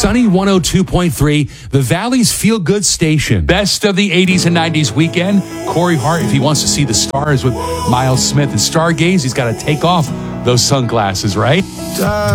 Sunny 102.3, the Valley's feel-good station. Best of the 80s and 90s weekend. Corey Hart, if he wants to see the stars with Miles Smith and Stargaze, he's got to take off those sunglasses, right?